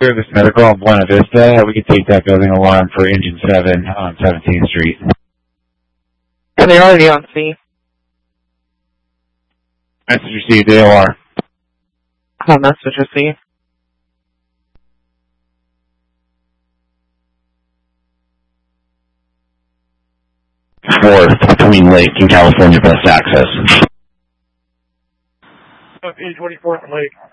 Service Medical on Buena Vista. We could take that building alarm for Engine 7 on 17th Street. And they're already on scene. Message received, AOR. Message received. 4th between Lake and California Best Access. A24th Lake.